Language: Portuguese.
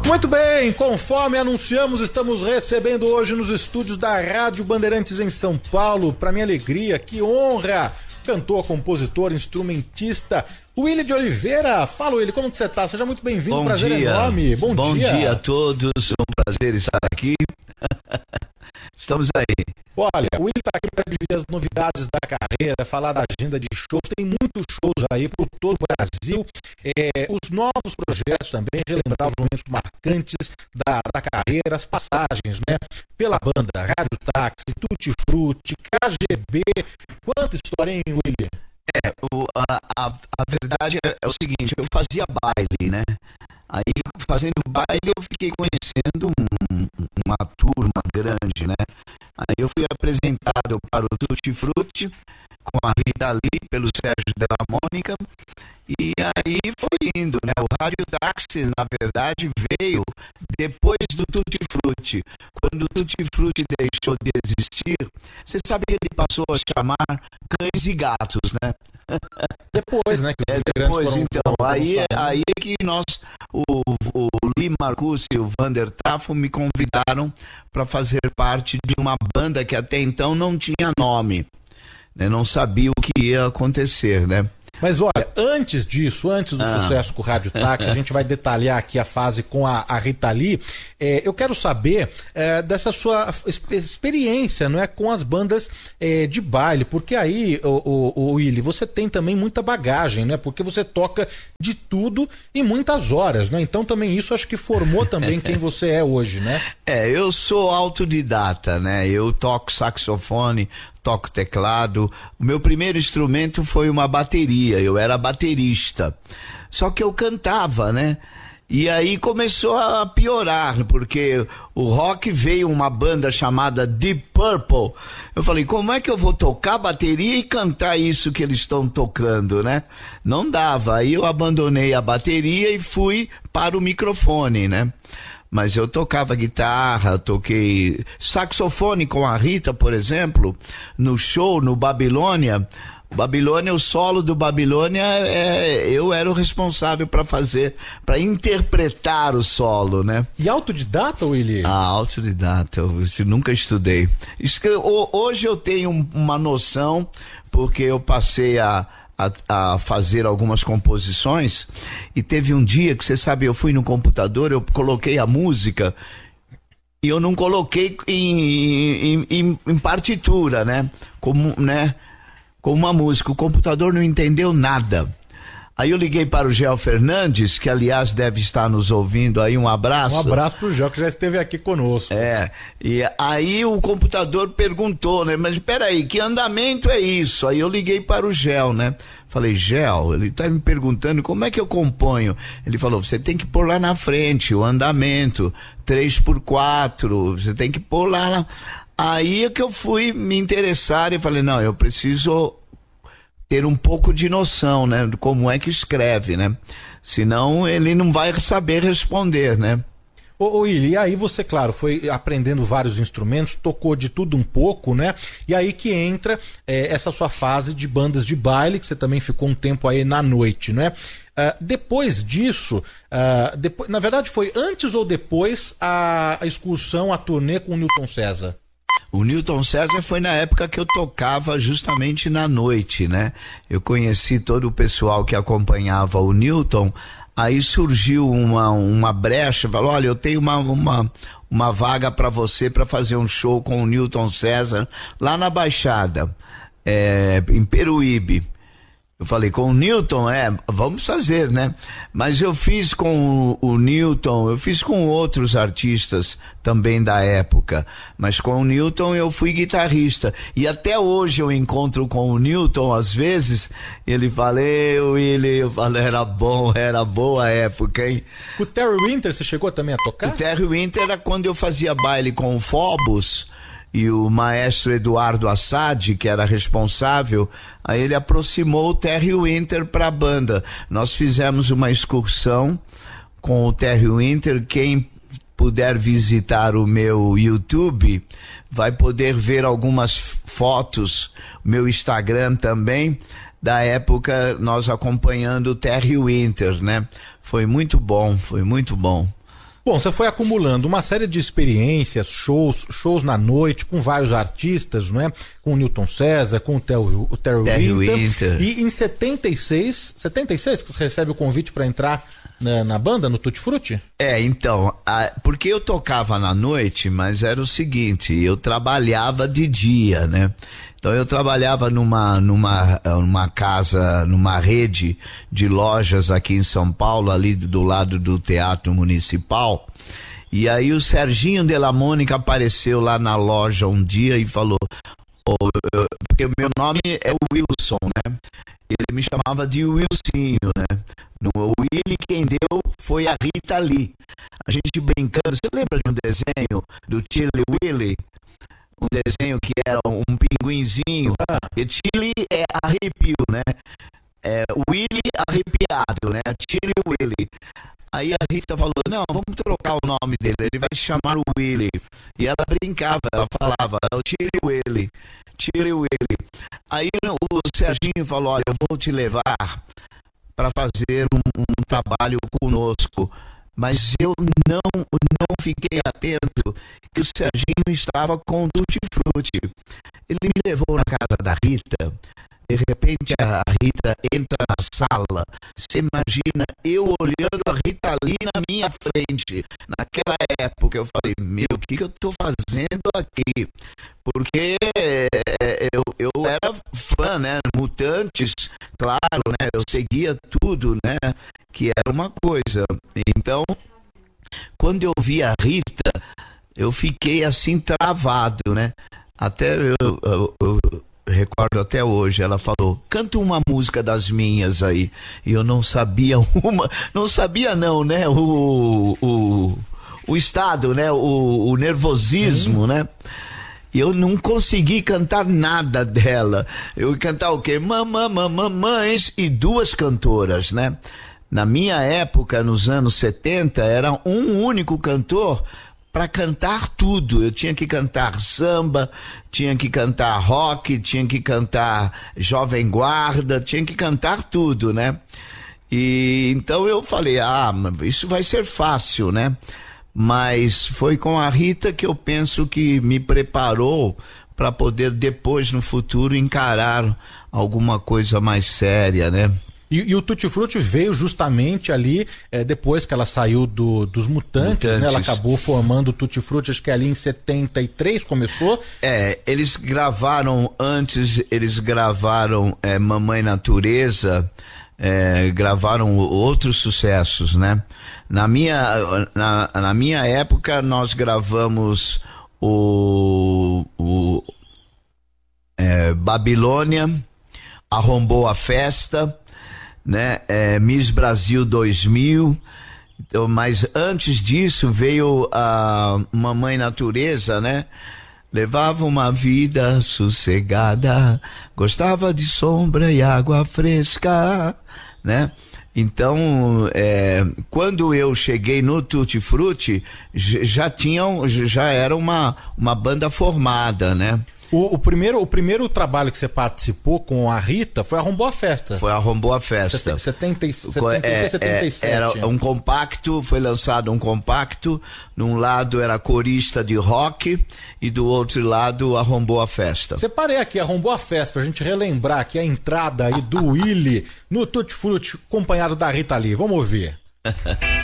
Muito bem, conforme anunciamos, estamos recebendo hoje nos estúdios da Rádio Bandeirantes em São Paulo, para minha alegria, que honra, cantor, compositor, instrumentista, Willy de Oliveira. Fala, Willy, como que você tá? Seja muito bem-vindo, prazer enorme. Bom dia. Bom dia a todos, um prazer estar aqui. Estamos aí. Olha, o Willy tá aqui para dividir as novidades da carreira, falar da agenda de shows, tem muitos shows aí por todo o Brasil, os novos projetos também, relembrar os momentos marcantes da carreira, as passagens, né, pela banda Rádio Táxi, Tutti Frutti, KGB, quanta história, hein, Willy? A verdade é o seguinte, eu fazia baile, né? Aí, fazendo baile, eu fiquei conhecendo uma turma grande, né? Aí eu fui apresentado para o Tutti Frutti com a Rita Lee, pelo Sérgio Della Mônica, e aí foi indo, né? O Rádio Táxi, na verdade, veio depois do Tutti Frutti. Quando o Tutti Frutti deixou de existir, você sabe que ele passou a chamar Cães e Gatos, né? Depois, né? Depois, então, aí é que nós, o Lee Marcus e o Vander Tafo me convidaram para fazer parte de uma banda que até então não tinha nome, né? Não sabia o que ia acontecer, né? Mas olha, antes disso, antes do sucesso com o Rádio Táxi, a gente vai detalhar aqui a fase com a Rita Lee. Eu quero saber dessa sua experiência, não é, com as bandas de baile, porque aí, o Willy, você tem também muita bagagem, né? Porque você toca de tudo e muitas horas, né? Então também isso acho que formou também quem você é hoje, né? Eu sou autodidata, né? Eu toco saxofone, toco teclado. O meu primeiro instrumento foi uma bateria, eu era baterista. Só que eu cantava, né? E aí começou a piorar, porque o rock veio uma banda chamada Deep Purple. Eu falei, como é que eu vou tocar bateria e cantar isso que eles estão tocando, né? Não dava. Aí eu abandonei a bateria e fui para o microfone, né? Mas eu tocava guitarra, toquei saxofone com a Rita, por exemplo, no show no Babilônia. O solo do Babilônia, eu era o responsável para interpretar o solo, né? E autodidata, Willy? Autodidata, eu nunca estudei. Hoje eu tenho uma noção, porque eu passei a fazer algumas composições, e teve um dia que, você sabe, eu fui no computador, eu coloquei a música e eu não coloquei em partitura, né? Como uma música, o computador não entendeu nada. Aí eu liguei para o Gel Fernandes, que aliás deve estar nos ouvindo aí, um abraço. Um abraço pro Gel, que já esteve aqui conosco. E aí o computador perguntou, né, mas peraí, que andamento é isso? Aí eu liguei para o Gel, né, falei, Gel, ele tá me perguntando como é que eu componho. Ele falou, você tem que pôr lá na frente, o andamento, 3x4, você tem que pôr lá. Aí é que eu fui me interessar e falei, não, eu preciso ter um pouco de noção, né, de como é que escreve, né? Senão ele não vai saber responder, né? Ô Willy, e aí você, claro, foi aprendendo vários instrumentos, tocou de tudo um pouco, né? E aí que entra essa sua fase de bandas de baile, que você também ficou um tempo aí na noite, né? Depois disso, na verdade foi antes ou depois a excursão, a turnê com o Newton César? O Newton César foi na época que eu tocava justamente na noite, né? Eu conheci todo o pessoal que acompanhava o Newton, aí surgiu uma brecha, falou, olha, eu tenho uma vaga para você para fazer um show com o Newton César lá na Baixada, em Peruíbe. Eu falei, com o Newton, vamos fazer, né? Mas eu fiz com o Newton, eu fiz com outros artistas também da época, mas com o Newton eu fui guitarrista, e até hoje eu encontro com o Newton, às vezes, ele fala, Willy, eu falo, era boa época, hein? O Terry Winter, você chegou também a tocar? O Terry Winter era quando eu fazia baile com o Phobos, e o maestro Eduardo Assad, que era responsável, aí ele aproximou o Terry Winter para a banda. Nós fizemos uma excursão com o Terry Winter. Quem puder visitar o meu YouTube vai poder ver algumas fotos, o meu Instagram também, da época nós acompanhando o Terry Winter, né? Foi muito bom, foi muito bom. Bom, você foi acumulando uma série de experiências, shows na noite, com vários artistas, não é? Com o Newton César, com o Terry Winter. E em 76 que você recebe o convite para entrar na banda, no Tutti Frutti? Então, porque eu tocava na noite, mas era o seguinte, eu trabalhava de dia, né? Então eu trabalhava numa casa, numa rede de lojas aqui em São Paulo, ali do lado do Teatro Municipal. E aí o Serginho de la Mônica apareceu lá na loja um dia e falou, porque o meu nome é Wilson, né? Ele me chamava de Wilsinho, né? O Willy quem deu foi a Rita Lee. A gente brincando, você lembra de um desenho do Chili Willy? Um desenho que era um pinguinzinho. E Chili é arrepio, né? Willy arrepiado, né? Chili Willy. Aí a Rita falou, não, vamos trocar o nome dele, ele vai se chamar o Willy. E ela brincava, ela falava, o Chili Willy. Chili Willy. Aí o Serginho falou, olha, eu vou te levar para fazer um trabalho conosco. Mas eu não fiquei atento que o Serginho estava com o Tutti Frutti. Ele me levou na casa da Rita. De repente a Rita entra na sala. Você imagina eu olhando a Rita ali na minha frente. Naquela época eu falei, o que eu estou fazendo aqui? Porque eu era fã, né? Mutantes, claro, né? Eu seguia tudo, né? Que era uma coisa. Então, quando eu vi a Rita, eu fiquei assim travado, né? Até eu recordo até hoje, ela falou, canta uma música das minhas aí. E eu não sabia né? O estado, né? O nervosismo, né? E eu não consegui cantar nada dela. Eu ia cantar o quê? Mamães e duas cantoras, né? Na minha época, nos anos 70, era um único cantor para cantar tudo. Eu tinha que cantar samba, tinha que cantar rock, tinha que cantar Jovem Guarda, tinha que cantar tudo, né? E então eu falei, isso vai ser fácil, né? Mas foi com a Rita que eu penso que me preparou para poder depois, no futuro, encarar alguma coisa mais séria, né? E o Tutti Frutti veio justamente ali, depois que ela saiu dos Mutantes, né? Ela acabou formando o Tutti Frutti, acho que ali em 73 começou. Eles gravaram Mamãe Natureza, gravaram outros sucessos, né? Na minha época nós gravamos Babilônia, Arrombou a Festa, né? Miss Brasil 2000. Então, mas antes disso veio a Mamãe Natureza, né? Levava uma vida sossegada, gostava de sombra e água fresca, né? Então, quando eu cheguei no Tutti Frutti, já era uma banda formada, né? O primeiro trabalho que você participou com a Rita foi Arrombou a Festa. Foi Arrombou a Festa. 76, 77. Era um compacto, foi lançado um compacto. Num lado era corista de rock e do outro lado Arrombou a Festa. Separei aqui, Arrombou a Festa, pra gente relembrar aqui a entrada aí do Willy no Tutti Frutti, acompanhado da Rita Lee. Vamos ouvir.